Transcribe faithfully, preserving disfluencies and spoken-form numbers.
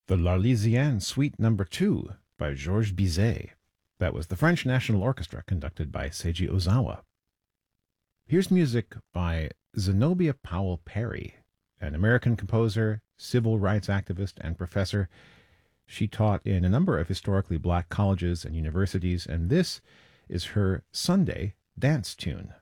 The L'Arlésienne Suite Number two by Georges Bizet. That was the French National Orchestra conducted by Seiji Ozawa. Here's music by Zenobia Powell Perry, an American composer, civil rights activist, and professor. She taught in a number of historically black colleges and universities, and this is her Sunday dance tune.